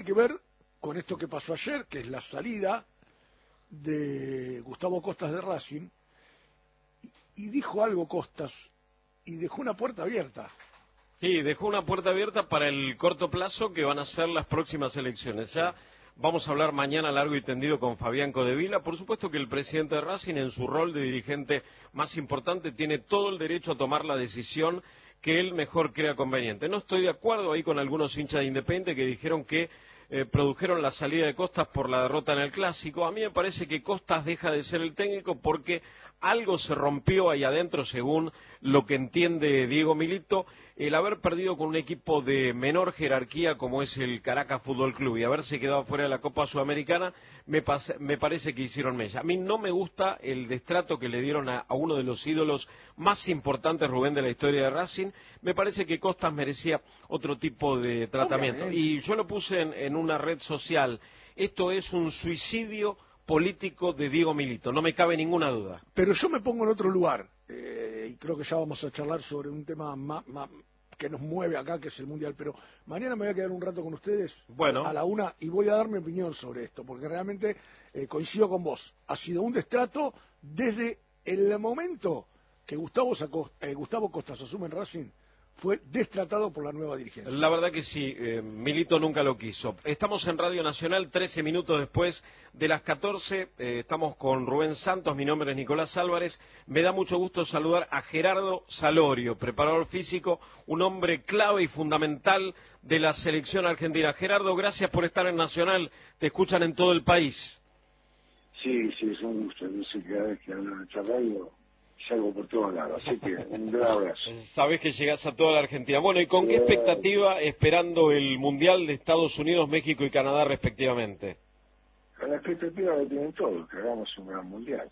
que ver con esto que pasó ayer, que es la salida de Gustavo Costas de Racing, y dijo algo Costas, y dejó una puerta abierta. Sí, dejó una puerta abierta para el corto plazo que van a ser las próximas elecciones. Ya vamos a hablar mañana largo y tendido con Fabián Codevila. Por supuesto que el presidente de Racing, en su rol de dirigente más importante, tiene todo el derecho a tomar la decisión que él mejor crea conveniente. No estoy de acuerdo ahí con algunos hinchas de Independiente que dijeron que produjeron la salida de Costas por la derrota en el Clásico. A mí me parece que Costas deja de ser el técnico porque algo se rompió ahí adentro, según lo que entiende Diego Milito, el haber perdido con un equipo de menor jerarquía como es el Caracas Fútbol Club y haberse quedado fuera de la Copa Sudamericana, me parece que hicieron mella. A mí no me gusta el destrato que le dieron a uno de los ídolos más importantes, Rubén, de la historia de Racing. Me parece que Costas merecía otro tipo de tratamiento. Obviamente. Y yo lo puse en una red social. Esto es un suicidio político de Diego Milito, no me cabe ninguna duda. Pero yo me pongo en otro lugar, y creo que ya vamos a charlar sobre un tema que nos mueve acá, que es el Mundial, pero mañana me voy a quedar un rato con ustedes Bueno, a la 1 y voy a dar mi opinión sobre esto, porque realmente coincido con vos. Ha sido un destrato desde el momento que Gustavo Costas asume en Racing, fue destratado por la nueva dirigencia. la verdad que sí, Milito nunca lo quiso. Estamos en Radio Nacional, 13 minutos después de las 14, estamos con Rubén Santos, mi nombre es Nicolás Álvarez. Me da mucho gusto saludar a Gerardo Salorio, preparador físico, un hombre clave y fundamental de la selección argentina. Gerardo, gracias por estar en Nacional, te escuchan en todo el país. Sí, es un gusto. Yo sé que cada vez que hablo en esta radio salgo por todos lados, así que un gran abrazo. Sabés que llegás a toda la Argentina. Bueno, ¿y con qué expectativa esperando el Mundial de Estados Unidos, México y Canadá respectivamente? Con la expectativa que tienen todos, que hagamos un gran mundial.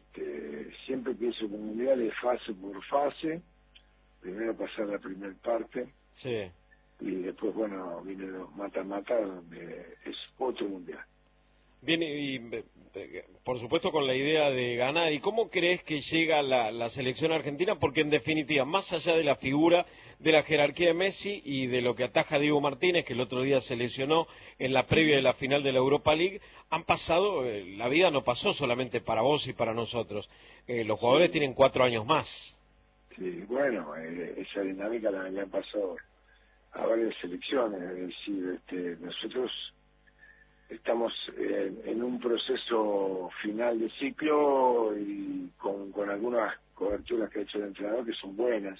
Siempre pienso que un mundial es fase por fase, primero pasar la primera parte, Sí. y después, bueno, viene los mata-mata, donde es otro mundial. Bien, y por supuesto con la idea de ganar. ¿Y cómo crees que llega la selección argentina? Porque en definitiva, más allá de la figura, de la jerarquía de Messi y de lo que ataja Diego Martínez, que el otro día se lesionó en la previa de la final de la Europa League, han pasado, la vida no pasó solamente para vos y para nosotros. Los jugadores tienen 4 años más. Sí, bueno, esa dinámica la han pasado a varias selecciones, es decir, nosotros estamos en un proceso final de ciclo y con algunas coberturas que ha hecho el entrenador que son buenas.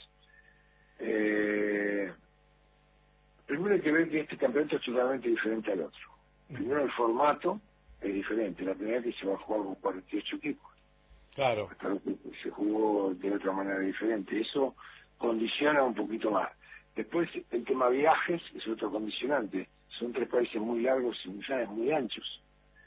Primero hay que ver que este campeonato es totalmente diferente al otro. Primero el formato es diferente. La primera vez que se va a jugar con 48 equipos. Claro. Hasta lo que se jugó de otra manera diferente. Eso condiciona un poquito más. Después el tema viajes es otro condicionante. Son 3 países muy largos y muy anchos.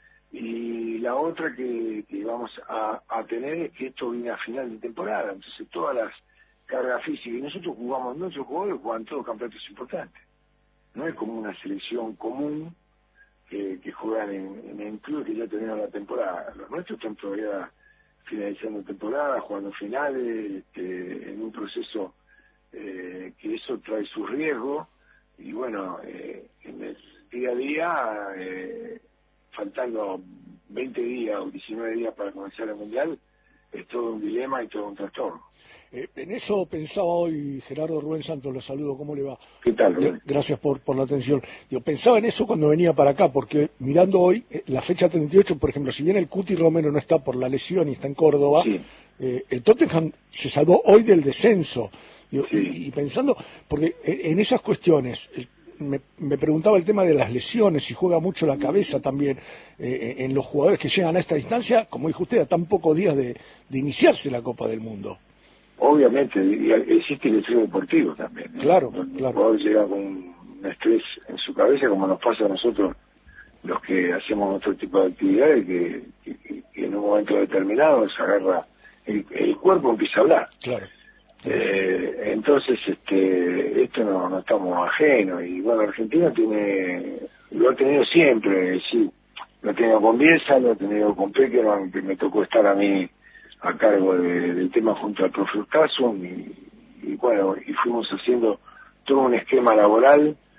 Y la otra que vamos a tener es que esto viene a final de temporada. Entonces todas las cargas físicas, y nosotros jugadores juegan todos campeonatos importantes. No es como una selección común que juegan en clubes que ya terminaron la temporada. Los nuestros están todavía finalizando temporada, jugando finales, en un proceso que eso trae su riesgo. Y bueno, en el día a día, faltando 20 días o 19 días para comenzar el Mundial, es todo un dilema y todo un trastorno. En eso pensaba hoy Gerardo. Rubén Santos, lo saludo, ¿cómo le va? ¿Qué tal, Rubén? Gracias por la atención. Pensaba en eso cuando venía para acá, porque mirando hoy, la fecha 38, por ejemplo, si bien el Cuti Romero no está por la lesión y está en Córdoba, Sí. El Tottenham se salvó hoy del descenso. Sí. Y pensando, porque en esas cuestiones, me preguntaba el tema de las lesiones, y juega mucho la cabeza también en los jugadores que llegan a esta distancia, como dijo usted, a tan pocos días de iniciarse la Copa del Mundo. Obviamente, y existe el estrés deportivo también, ¿no? Claro. El jugador llega con un estrés en su cabeza, como nos pasa a nosotros los que hacemos otro tipo de actividades, que en un momento determinado se agarra, el cuerpo empieza a hablar. Claro. Entonces, esto no estamos ajenos, y bueno, Argentina lo ha tenido siempre, sí, lo ha tenido con Bielsa, lo ha tenido con Peckerman, que me tocó estar a mí a cargo del tema junto al profe Urtasun, y bueno, y fuimos haciendo todo un esquema laboral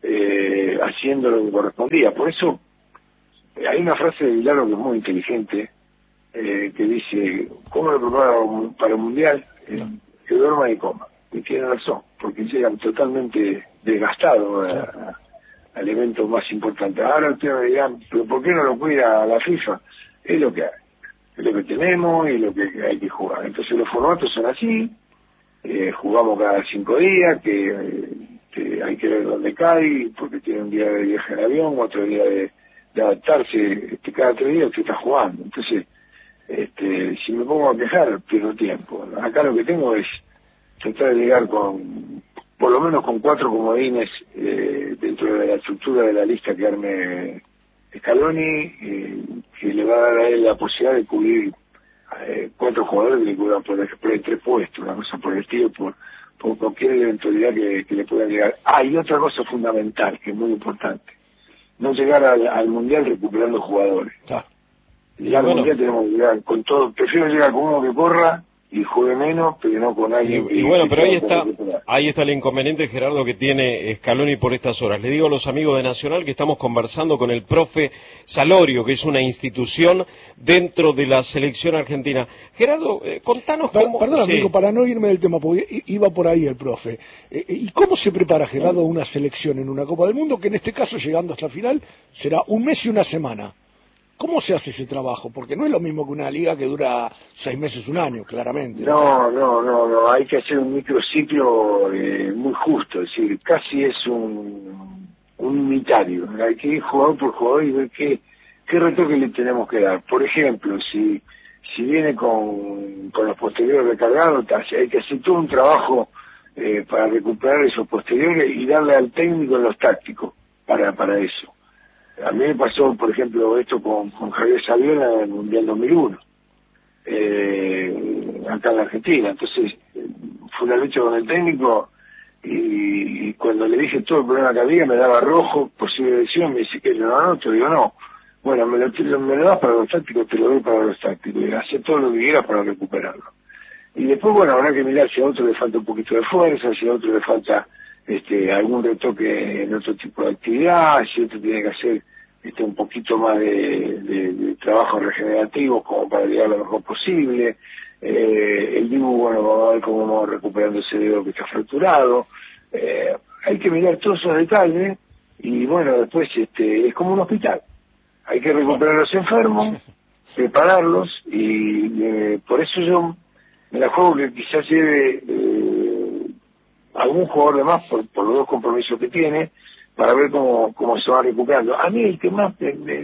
haciendo lo que correspondía. Por eso hay una frase de Bilardo que es muy inteligente, que dice: ¿cómo lo prepara para el Mundial? Que duerma y coma. Y tiene razón, porque llegan totalmente desgastados al evento más importante. Ahora ustedes me dirán, ¿pero por qué no lo cuida la FIFA? Es lo que hay, es lo que tenemos y es lo que hay que jugar. Entonces los formatos son así, jugamos cada 5 días, que hay que ver dónde cae, porque tiene un día de viaje en avión, otro día de adaptarse, cada 3 días usted está jugando. Entonces, si me pongo a quejar, pierdo tiempo. Acá lo que tengo es tratar de llegar por lo menos con 4 comodines dentro de la estructura de la lista que arme Scaloni, que le va a dar a él la posibilidad de cubrir 4 jugadores que le cubran por 3 puestos, una cosa por el estilo, por cualquier eventualidad que le pueda llegar. Y otra cosa fundamental, que es muy importante: no llegar al Mundial recuperando jugadores. Llegar al Mundial tenemos que llegar con todo. Prefiero llegar con uno que corra y juegue menos, pero no con alguien y bueno, pero ahí está el inconveniente, Gerardo, que tiene Scaloni por estas horas. Le digo a los amigos de Nacional que estamos conversando con el profe Salorio, que es una institución dentro de la selección argentina. Gerardo, contanos cómo... Perdón, amigo, para no irme del tema, porque iba por ahí el profe. ¿Y cómo se prepara, Gerardo, una selección en una Copa del Mundo, que en este caso, llegando hasta el final, será un mes y una semana? ¿Cómo se hace ese trabajo? Porque no es lo mismo que una liga que dura 6 meses, un año, claramente. No, hay que hacer un microciclo muy justo, es decir, casi es un unitario. Hay que ir jugador por jugador y ver qué retoque le tenemos que dar. Por ejemplo, si viene con los posteriores recargados, hay que hacer todo un trabajo para recuperar esos posteriores y darle al técnico los tácticos para eso. A mí me pasó, por ejemplo, esto con Javier Saviola en el Mundial 2001, acá en la Argentina. Entonces, fue una lucha con el técnico y cuando le dije todo el problema que había, me daba rojo, posible lesión, me dice que lo anoto, digo no. Bueno, me lo das para los tácticos, te lo doy para los tácticos, y hace todo lo que quieras para recuperarlo. Y después, bueno, habrá que mirar si a otro le falta un poquito de fuerza, si a otro le falta algún retoque en otro tipo de actividad, si otro tiene que hacer un poquito más de trabajo regenerativo como para llegar lo mejor posible. El Dibu, bueno, vamos a ver cómo vamos recuperando ese dedo que está fracturado. Hay que mirar todos esos detalles y bueno, después es como un hospital. Hay que recuperar a los enfermos, prepararlos y por eso yo me la juego que quizás lleve algún jugador de más por los 2 compromisos que tiene, para ver cómo se va recuperando. A mí el que más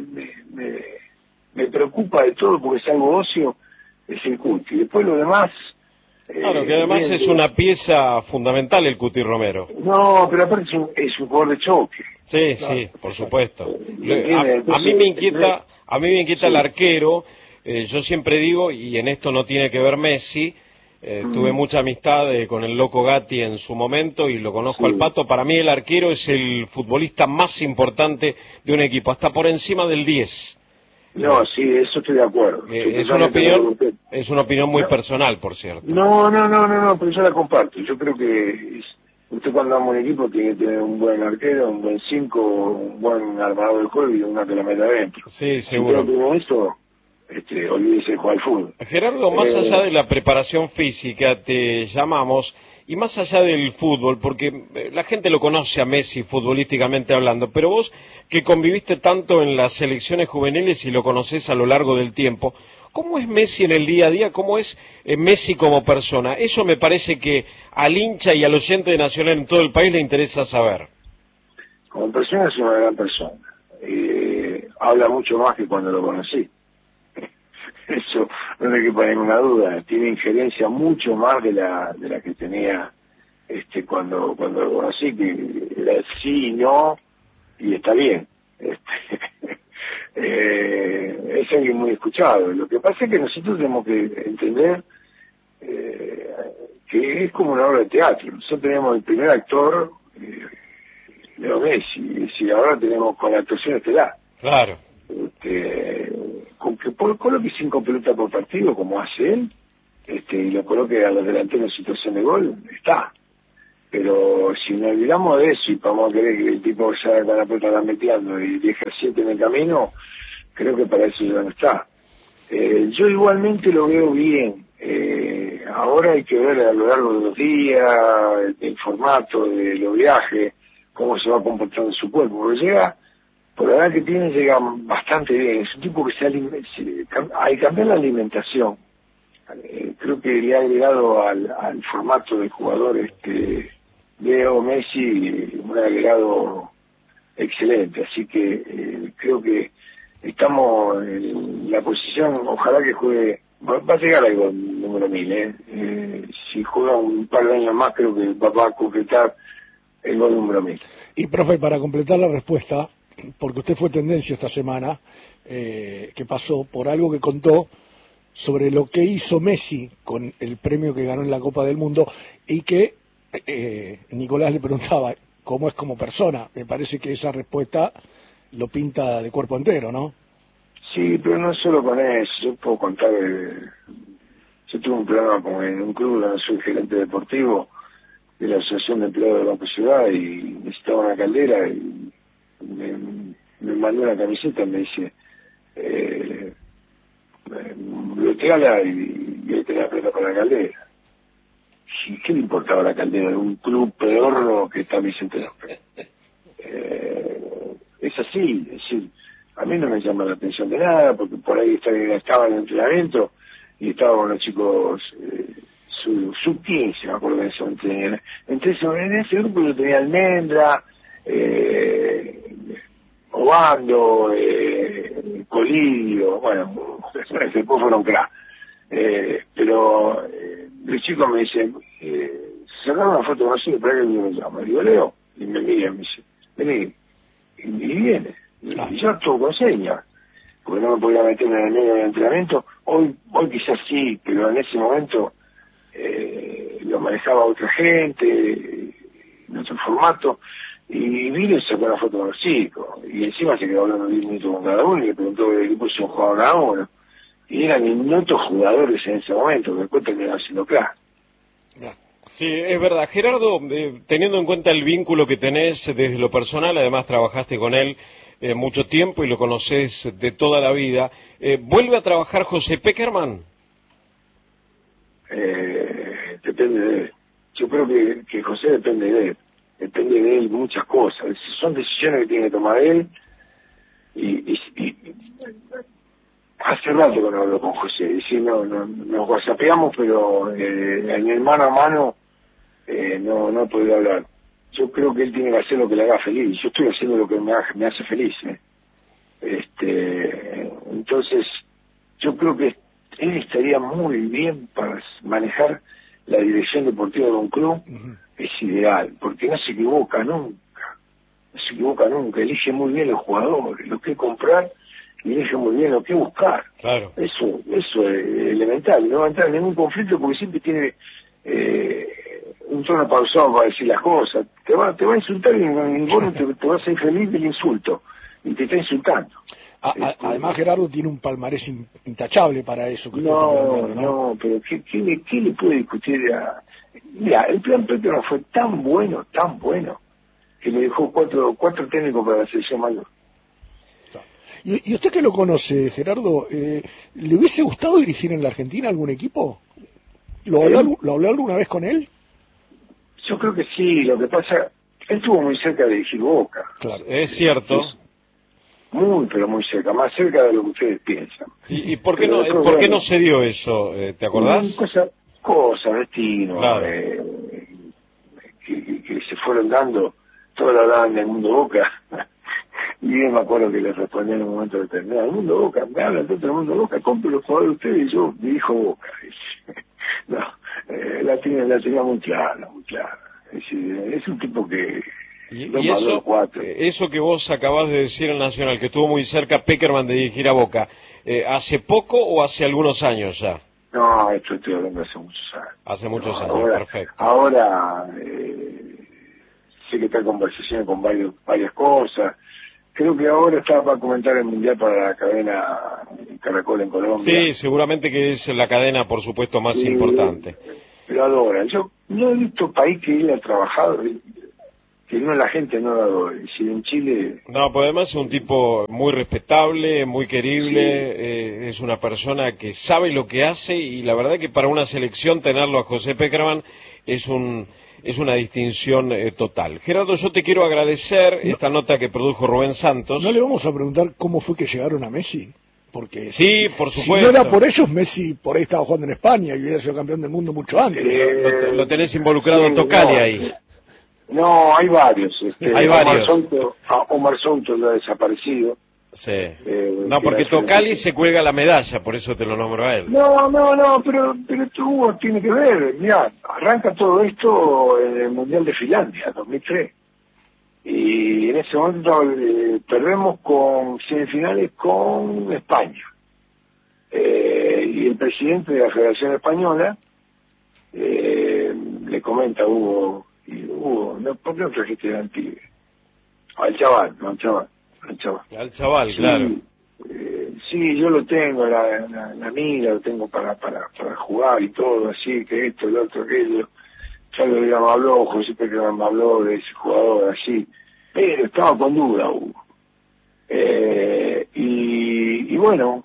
me preocupa de todo, porque es algo óseo, es el Cuti. Después lo demás... Claro, que además es una pieza fundamental el Cuti Romero. No, pero aparte es un jugador de choque. Sí, claro. Sí, por supuesto. A mí me inquieta el arquero. Yo siempre digo, y en esto no tiene que ver Messi, tuve mucha amistad con el Loco Gatti en su momento y lo conozco al Pato. Para mí el arquero es el futbolista más importante de un equipo, hasta por encima del 10. No, sí, eso estoy de acuerdo. Es una opinión muy personal, por cierto. No, pero yo la comparto. Yo creo que usted cuando ama un equipo tiene que tener un buen arquero, un buen 5, un buen armador del juego y una que la meta adentro. Sí, seguro. Si no eso, olvídese de jugar al fútbol. Gerardo, más allá de la preparación física, te llamamos, y más allá del fútbol, porque la gente lo conoce a Messi futbolísticamente hablando, pero vos que conviviste tanto en las selecciones juveniles y lo conocés a lo largo del tiempo, ¿cómo es Messi en el día a día? ¿Cómo es Messi como persona? Eso me parece que al hincha y al oyente de Nacional en todo el país le interesa saber. Como persona es una gran persona. Habla mucho más que cuando lo conocí. Eso no hay que poner ninguna duda. Tiene injerencia mucho más de la que tenía cuando lo conocí, que era sí y no, y está bien. Es alguien muy escuchado. Lo que pasa es que nosotros tenemos que entender que es como una obra de teatro. Nosotros tenemos el primer actor, Leo Messi, y si ahora tenemos con la actuación estelar. Claro. Con que coloque 5 pelotas por partido como hace él, y lo coloque a los delanteros en situación de gol, está. Pero si nos olvidamos de eso y vamos a querer que el tipo ya con la pelota la metiendo y deja 7 en el camino, creo que para eso ya no está. Yo igualmente lo veo bien. Ahora hay que ver a lo largo de los días, el formato de los viajes, cómo se va comportando su cuerpo. Porque llega, por la edad que tiene, llega bastante bien. Es un tipo que hay que cambiar la alimentación. Creo que le ha agregado al formato de jugador Leo Messi un agregado excelente. Así que creo que estamos en la posición, ojalá que juegue, va a llegar al gol número 1000, si juega un par de años más creo que va a concretar el gol número 1000. Y profe, para completar la respuesta, porque usted fue tendencia esta semana, que pasó por algo que contó sobre lo que hizo Messi con el premio que ganó en la Copa del Mundo y que Nicolás le preguntaba cómo es como persona. Me parece que esa respuesta lo pinta de cuerpo entero, ¿no? Sí, pero no solo con eso. Yo puedo contar, yo tuve un programa en un club donde soy gerente deportivo de la Asociación de Empleados de Banco Ciudad y necesitaba una caldera y me mandó una camiseta y me dice bloqueala y yo tenía plata para la caldera. ¿Y qué le importaba la caldera de un club pedorro que está Vicente López? Es así, es decir, a mí no me llama la atención de nada, porque por ahí estaba en el entrenamiento y estaba con los chicos sub-15, me acuerdo de eso. Entonces, en ese grupo yo tenía Almendra, Obando, Colidio, bueno, después fueron crack. Pero los chicos me dicen, sacaron una foto conocida, para que yo me llamo. Digo, Leo, y me mira, me dice, vení, y viene. Y yo actúo con señas, porque no me podía meter en el medio del entrenamiento. Hoy quizás sí, pero en ese momento lo manejaba otra gente, en otro formato, y vino y sacó la foto con los chicos. Y encima se quedó hablando 10 minutos con cada uno y le preguntó qué equipo se jugaba cada uno. Y eran minutos jugadores en ese momento, que después terminaron siendo crack. Sí, es verdad. Gerardo, teniendo en cuenta el vínculo que tenés desde lo personal, además trabajaste con él mucho tiempo y lo conocés de toda la vida, ¿vuelve a trabajar José Pekerman? Depende de él. Yo creo que José depende de él. Depende de él muchas cosas. Son decisiones que tiene que tomar él y hace rato que no hablo con José. Es decir, nos whatsappeamos, pero en el mano a mano no he podido hablar. Yo creo que él tiene que hacer lo que le haga feliz. Yo estoy haciendo lo que me hace feliz. Entonces, yo creo que él estaría muy bien para manejar la dirección deportiva de un club. Es ideal, porque no se equivoca nunca. Elige muy bien los jugadores, lo que comprar, y elige muy bien lo que buscar. Claro. Eso es elemental. No va a entrar en ningún conflicto porque siempre tiene un tono pausado para decir las cosas. Te va a insultar y vos no te vas a ir feliz del insulto. Y te está insultando. Además, Gerardo tiene un palmarés intachable para eso. Que no, pero ¿qué le puede discutir a...? Mira, el plan Petro fue tan bueno, que le dejó cuatro técnicos para la selección mayor. ¿Y usted que lo conoce, Gerardo, le hubiese gustado dirigir en la Argentina algún equipo? ¿Lo habló alguna vez con él? Yo creo que sí, lo que pasa, él estuvo muy cerca de dirigir Boca. Claro, es cierto. Muy, pero muy cerca, más cerca de lo que ustedes piensan. ¿Y por qué no se dio eso? ¿Te acordás? Cosas, destino, claro. Que se fueron dando, todos lo hablaban del mundo Boca. Y yo me acuerdo que le respondí en un momento determinado, el mundo Boca, me hablan tanto del mundo Boca, compre los jugadores de ustedes y yo dirijo Boca. No, la tenía muy clara. Es un tipo que... Y eso que vos acabás de decir en Nacional, que estuvo muy cerca Pekerman de dirigir a Boca, ¿hace poco o hace algunos años ya? No, esto estoy hablando hace muchos años. Hace muchos años, perfecto. Ahora sé que está en conversación con varias cosas. Creo que ahora está para comentar el Mundial para la cadena Caracol en Colombia. Sí, seguramente que es la cadena, por supuesto, más importante. lo adoran. Yo no he visto país que él ha trabajado que no, la gente no lo adore. Si en Chile... No, pues además es un tipo muy respetable, muy querible, Sí. es una persona que sabe lo que hace, y la verdad que para una selección tenerlo a José Pekerman es una distinción total. Gerardo, yo te quiero agradecer No, esta nota que produjo Rubén ¿no le Santos. vamos a preguntar cómo fue que llegaron a Messi? Porque Sí, por si no era supuesto. por ellos, Messi por ahí estaba jugando en España y hubiera sido campeón del mundo mucho antes. Lo tenés involucrado a Sí, Tocali ahí. no, hay varios. Hay varios. Omar Souto lo ha desaparecido. Sí. No, porque Tocali se cuelga la medalla, por eso te lo nombro a él. No, pero tú tiene que ver. Mira, arranca todo esto en el Mundial de Finlandia, 2003. Y en ese momento perdemos con semifinales con España. Y el presidente de la Federación Española le comenta a Hugo, no, ¿por qué no trajiste al pibe? Al chaval. Al chaval, claro. Sí, sí, yo lo tengo, la mira, lo tengo para jugar y todo, así, que esto, lo otro, aquello. Ya me habló, José Pekerman me habló de ese jugador, así, pero estaba con duda, Hugo. Y bueno,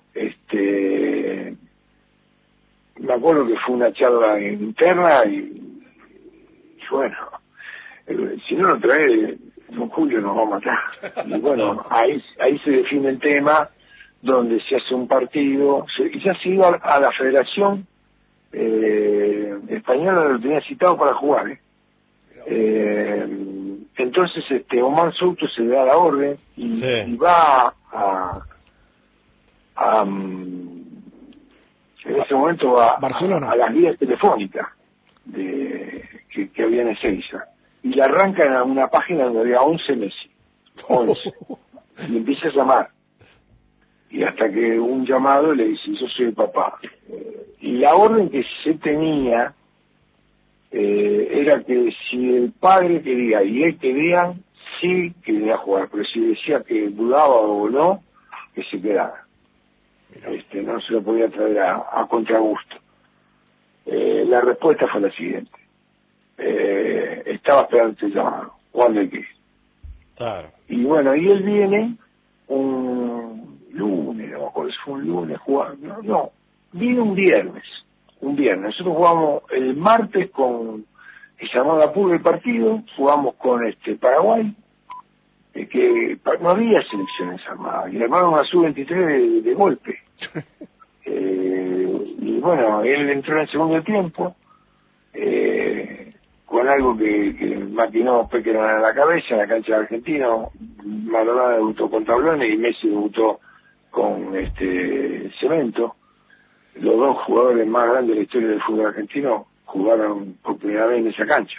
me acuerdo que fue una charla interna y bueno, si no lo trae, don Julio nos va a matar. Y bueno, ahí se define el tema, donde se hace un partido, y ya se iba a la Federación Española, lo tenía citado para jugar. Entonces Omar Souto se le da la orden y va en ese momento a las vías telefónicas que había en Ezeiza, y le arrancan a una página donde había 11 Messi, 11, y empieza a llamar, y hasta que un llamado le dice: yo soy el papá. Y la orden que se tenía era que si el padre quería y él quería, sí quería jugar, pero si decía que dudaba o no, que se quedara. No se lo podía traer a contragusto. La respuesta fue la siguiente: estaba esperando este llamado, ¿cuándo hay que ir? Claro. Y bueno, y él viene un lunes, no me acuerdo si fue un lunes, viene un viernes. Nosotros jugamos el martes que se llamaba Apuro el partido, jugamos con Paraguay, que no había selecciones armadas, y armaron una sub-23 de golpe. Y bueno, él entró en el segundo tiempo, con algo que maquinó Pekerman a la cabeza en la cancha de Argentino. Maradona debutó con tablones y Messi debutó con cemento. Los dos jugadores más grandes de la historia del fútbol argentino jugaron por primera vez en esa cancha.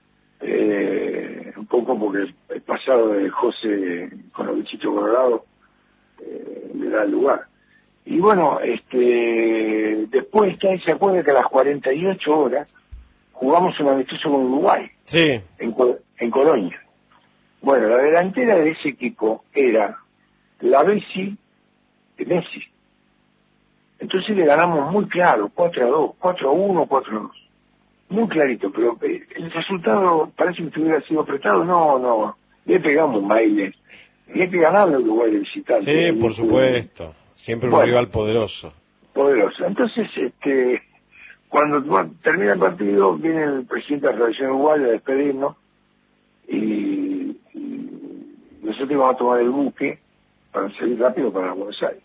Un poco porque el pasado de José con los bichitos colorados le da el lugar. Y bueno, después se acuerda que a las 48 horas jugamos un amistoso con Uruguay, sí, en Colonia. Bueno, la delantera de ese equipo era la Bessi de Messi. Entonces le ganamos muy claro, 4-2, 4-1, 4-2. Muy clarito, pero el resultado parece que hubiera sido apretado. No, le pegamos un baile. Y hay que ganarle a Uruguay de visitante. sí, por supuesto. Siempre un rival poderoso. Poderoso. Entonces, cuando termina el partido, viene el presidente de la Federación Uruguaya a despedirnos, y nosotros íbamos a tomar el buque para salir rápido para Buenos Aires.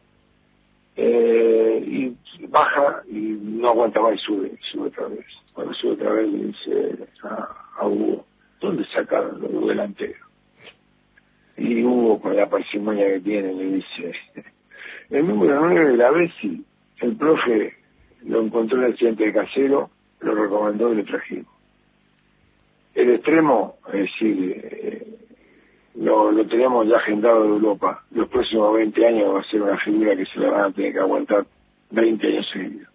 Y baja y no aguanta más y sube otra vez. Cuando sube otra vez le dice a Hugo: ¿dónde sacaron los delanteros? Y Hugo, con la parsimonia que tiene, le dice: el número 9 de la Bessi, el profe lo encontró en el accidente de Casero, lo recomendó y lo trajimos. El extremo, es decir, lo teníamos ya agendado de Europa. Los próximos 20 años va a ser una figura que se la van a tener que aguantar 20 años seguidos.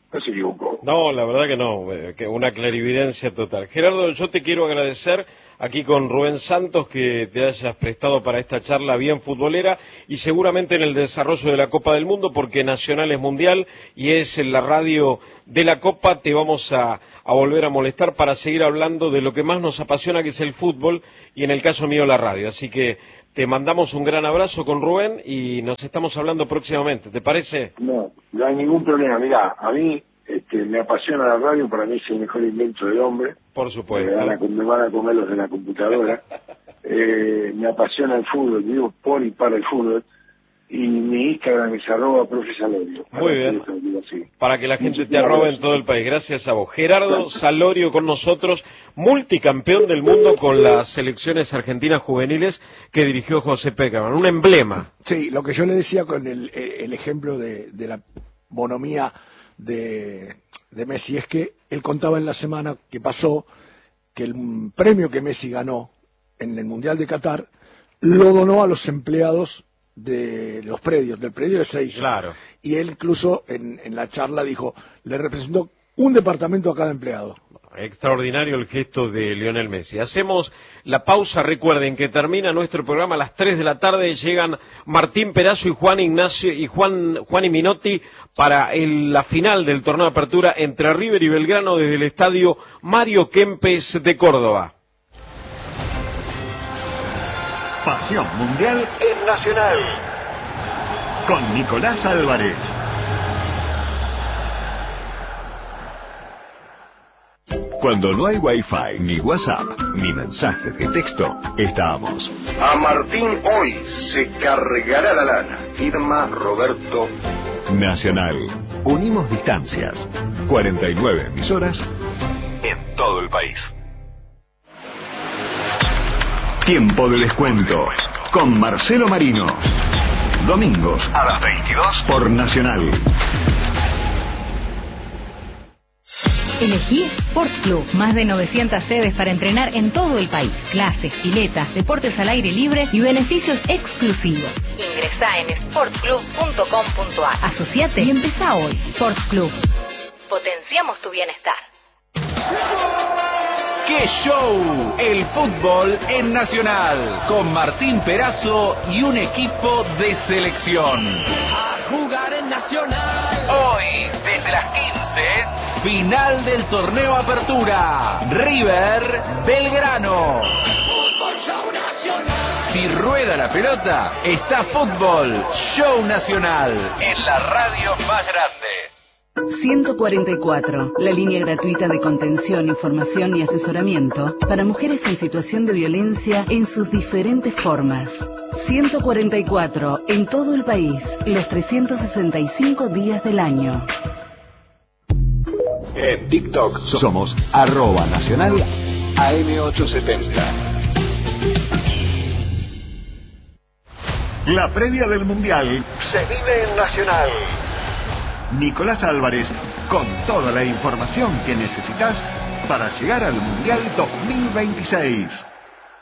No se equivocó. No, la verdad que no, que una clarividencia total. Gerardo, yo te quiero agradecer aquí con Rubén Santos que te hayas prestado para esta charla bien futbolera y seguramente en el desarrollo de la Copa del Mundo, porque Nacional es mundial y es en la radio de la Copa, te vamos a volver a molestar para seguir hablando de lo que más nos apasiona, que es el fútbol, y en el caso mío la radio. Así que te mandamos un gran abrazo con Rubén y nos estamos hablando próximamente, ¿te parece? No hay ningún problema. Mirá, a mí me apasiona la radio, para mí es el mejor invento del hombre. Por supuesto. Me van a comer los de la computadora. Me apasiona el fútbol, vivo por y para el fútbol. Y mi Instagram es @profe_Salorio. Muy bien. Para que la gente te arrobe en todo el país. Gracias a vos. Gerardo Salorio con nosotros, multicampeón del mundo con las selecciones argentinas juveniles que dirigió José Pekerman. Un emblema. Sí, lo que yo le decía con el ejemplo de la bonomía de Messi es que él contaba en la semana que pasó que el premio que Messi ganó en el Mundial de Qatar lo donó a los empleados de los predios, del predio de Seiza. Claro. Y él incluso en la charla dijo, le representó un departamento a cada empleado. Extraordinario el gesto de Lionel Messi. Hacemos la pausa, recuerden que termina nuestro programa a las 3 de la tarde, llegan Martín Perazo y Juan Ignacio y Juan y Minotti para la final del torneo de apertura entre River y Belgrano desde el estadio Mario Kempes de Córdoba. Pasión Mundial en Nacional con Nicolás Álvarez. Cuando no hay Wi-Fi, ni WhatsApp, ni mensajes de texto, estamos. A Martín hoy se cargará la lana. Firma Roberto. Nacional. Unimos distancias. 49 emisoras en todo el país. Tiempo de descuento con Marcelo Marino. Domingos a las 22 por Nacional. Elegí Sport Club, más de 900 sedes para entrenar en todo el país. Clases, piletas, deportes al aire libre y beneficios exclusivos. Ingresá en sportclub.com.ar. Asociate y empezá hoy. Sport Club. Potenciamos tu bienestar. ¡Qué show! El fútbol en Nacional, con Martín Perazo y un equipo de selección. A jugar en Nacional. Hoy, desde las 15, final del torneo Apertura. River, Belgrano. Fútbol Show Nacional. Si rueda la pelota, está Fútbol Show Nacional, en la radio más grande. 144, la línea gratuita de contención, información y asesoramiento para mujeres en situación de violencia en sus diferentes formas. 144, en todo el país, los 365 días del año. En TikTok somos @Nacional AM870. La previa del Mundial se vive en Nacional. Nicolás Álvarez, con toda la información que necesitas para llegar al Mundial 2026.